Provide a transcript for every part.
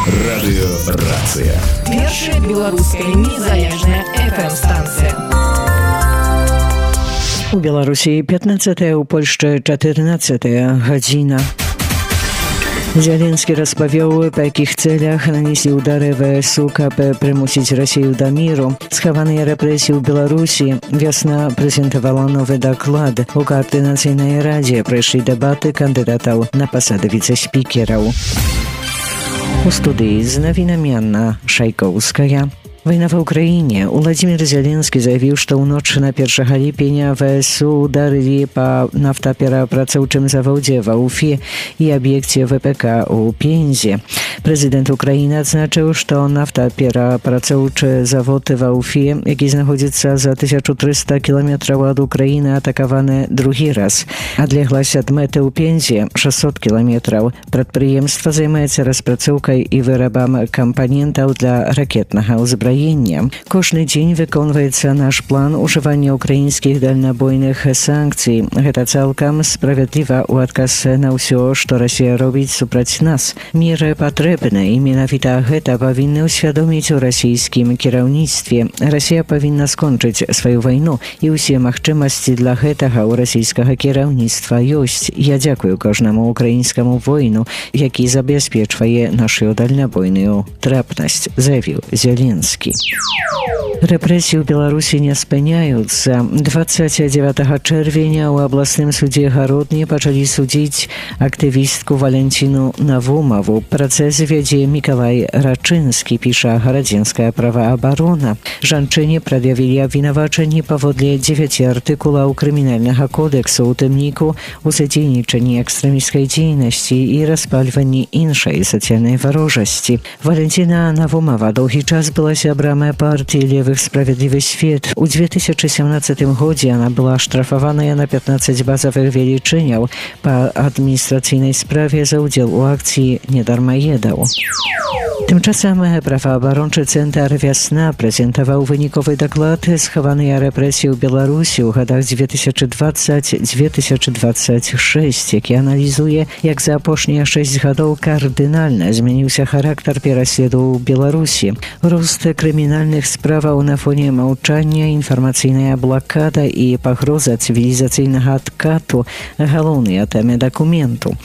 Радыёрацыя. Першая беларуская незалежная FM-станцыя. У Беларусі 15, у Польшчы 14 гадзіна. Зеленскі распавёў, па якіх цэлях нанеслі ўдары ВСУ, каб прымусіць Расію да міру. Схаваныя рэпрэсіі ў Беларусі. Вясна прэзентавала новы даклад. У Коордынацыйнай радзе прайшлі дэбаты кандыдатаў на пасады віцэ-спікераў. У студыі з навінамі Анна Шайкоўская. Война в Украине. Владимир Зеленский заявил, что в ночь на 1 липня ВСУ ударили по нафтоперапрацоўчым заводе в Уфе и объекте ВПК у Пензе. Президент Украины отзначил, что нафтоперапрацоўчы завод в Уфе, який знаходится за 1300 километров от Украины, атакованы другі раз. Адлегласць ад мэты ў Пензе 600 километров. Прадпрыемства займаецца распрацоўкай і вырабам кампанентаў для ракетнага ўзбраення. Кожны дзень выконваецца наш план ужывання украінскіх дальнабойных санкцый. Гэта цалкам справядліва ў адказ на ўсё, што Расія робіць супраць нас. Мір патрэбны, і менавіта гэта павінны ўсвядоміць у расійскім кіраўніцтве. Расія павінна скончыць сваю вайну, і ўсе магчымасці для гэтага ў расійскага кіраўніцтва ёсць. Я дзякую кожнаму украінскаму воіну, які забяспечвае нашу дальнабойную трапнасць, заявіў Зеленскі. Рэпрэсіі ў Беларусі не спыняюцца. 29 чэрвеня ў абласным судзе Гародні пачалі судзіць актывістку Валянціну Навумаву. Працэс вядзе Мікалай Рачынскі, піша гарадзенская праваабарона. Жанчыне прад'явілі абвінавачанні паводле 9 артыкулаў крымінальнага кодэксу, у тым ліку у садзейнічанні экстрэмісцкай дзейнасці і распальванні іншай сацыяльнай варожасці. Валянціна Навумава доўгі час была сябрам партии «Левых справедливый свет». У 2017 годзе она была штрафаваная на 15 базовых велічыняў па адміністрацыйнай справе за ўдзел у акцыі недармаедаў. Тымчасам праваабарончы цэнтр «Вясна» прэзентаваў выніковы даклад «Схаваныя рэпрэсіі ў Беларусі ў гадах 2020-2026», які аналізуе, як за апошнія 6 гадоў кардынальна змяніўся характар пераследу ў Беларусі. Рост крымінальных справаў на фоне маўчання, інфармацыйная блакада і пагроза цывілізацыйнага адкату – галоўныя тэмы дакументу.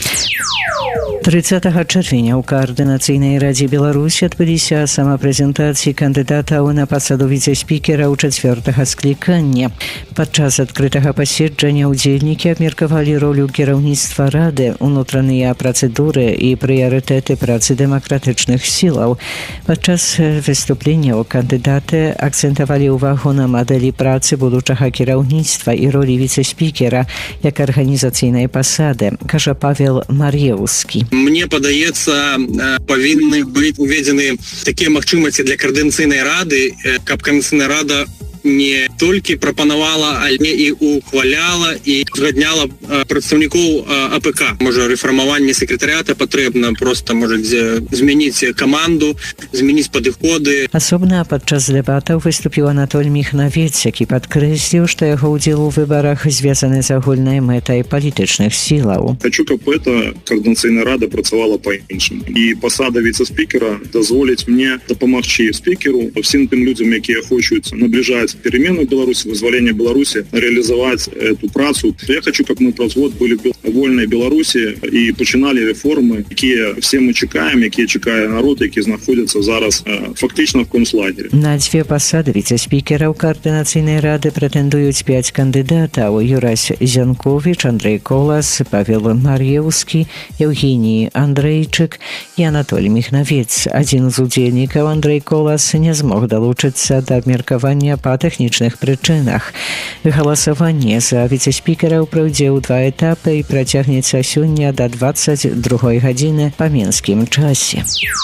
30 чэрвеня ў Коордынацыйнай радзе Беларусі адбыліся самапрэзентацыі кандыдатаў на пасаду віцэ-спікера ў 4-га склікання. Падчас адкрытага паседжання ўдзельнікі абмеркавалі ролю кіраўніцтва рады, унутраныя працэдуры і прыярытэты працы дэмакратычных сілаў. Падчас выступленняў кандыдаты акцэнтавалі ўвагу на мадэлі працы будучага кіраўніцтва і ролі віцэ-спікера як арганізацыйнай пасады, кажа Павел Мар'еўскі. Мне падаецца, павінны быць уведзены такія магчымасці для Коордынацыйнай рады, каб Коордынацыйная рада не толькі прапанавала, але і ухваляла і узгадняла прадстаўнікоў АПК. Можа, рэфармаванне сакратарыята патрэбна, проста можа змяніць каманду, змяніць падыходы. Асобна падчас дэбатаў выступіў Анатоль Міхнавец, які падкрэсліў, што яго ўдзел у выбарах звязаны з агульнай мэтай палітычных сілаў. Хочу, каб эта Коордынацыйная рада працавала па-іншаму. І пасада віцэ-спікера дазволіць мне дапамагчы спікеру, всім тым людзям, якія хочуць набліжаць перемены в Беларуси, вызволение Беларуси, реализовать эту працу. Я хочу, как мы производ были в вольной Беларуси и починали реформы, які все мы чекаем, які чекає народ, які знаходяться зараз фактично в концлагері. На 2 пасады віцэ-спікераў Коордынацыйнай рады прэтэндуюць 5 кандыдатаў: Юрась Зянкович, Андрей Колас, Павел Мар'еўскі, Евгений Андрейчык і Анатоль Міхнавец. Адзін з удзельнікаў, Андрей Колас, не змог далучыцца да абмеркавання па тэхнічных прычынах. Галасаванне за віцэ-спікераў пройдзе ў 2 этапы і працягнецца сёння да 22 гадзіны па менскім часе.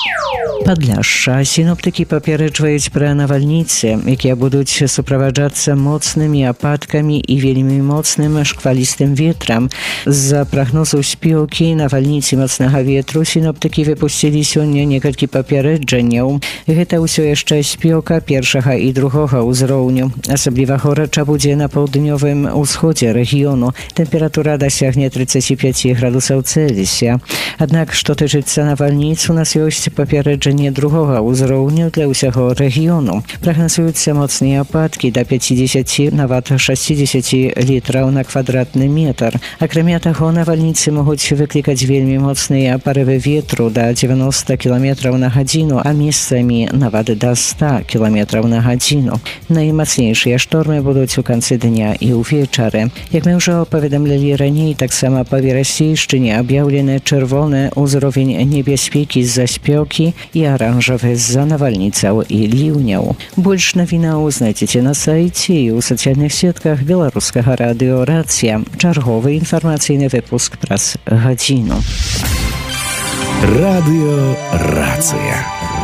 Падляшша. Сіноптыкі папереджваюць пра навальніцы, якія будуць суправаджацца моцнымі ападкамі і вельмі моцным шквалістым ветрам. З-за прагнозу спёкі і навальніцы моцнага ветру сіноптыкі выпусцілі сёння некалькі папереджанняў. Гэта ўсё яшчэ спёка першага і другога ўзроўню. Асабліва горача будзе на паўднёвым усходзе рэгіёну. Тэмпература дасягне 35 градусаў Цельсія. Аднак, што тычыцца навальніц, у нас ёсць папярэджанне другога ўзроўню для ўсяго рэгіёну. Прагназуюцца моцныя ападкі да 50, нават 60 літраў на квадратны метр. Акрамя таго, навальніцы могуць выклікаць вельмі моцныя парывы ветру да 90 км на гадзіну, а месцамі нават да 100 км на гадзіну. Наймацнейшыя штормы будуць у канцы дня і ўвечары. Як мы ўжо паведамлялі раней, таксама па Верасейшчыне аб'яўлены чырвоны ўзровень небяспекі з-за спёкі і аранжавы з-за навальніцаў і ліўняў. Больш навінаў знайдзеце на сайце і ў сацыяльных сетках беларускага радыё «Рацыя». Чарговы інфармацыйны выпуск праз гадзіну. Радыё «Рацыя».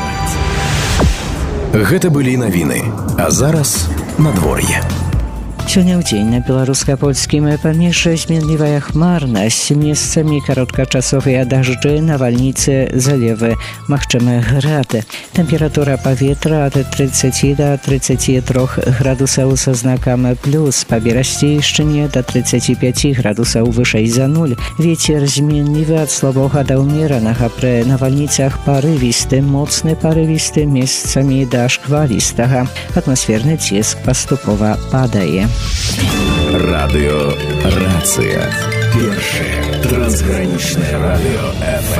Гэта былі навіны, а зараз надвор'е. Сёння ў дзень на беларуска-польскім памежжы зменлівая хмарнасць, месцамі кароткачасовыя дажджы, навальніцы, залевы, магчымыя грады. Тэмпература паветра ад 30 да 33 градусаў са знакам плюс, па Берасцейшчыне да 35 градусаў вышэй за нуль. Вецер зменлівы ад слабога да ўмеранага, пры навальніцах парывісты, моцны парывісты, месцамі да шквалістага. Атмасферны ціск паступова падае. Радыё «Рацыя». Першае трансгранічнае радыё ФМ.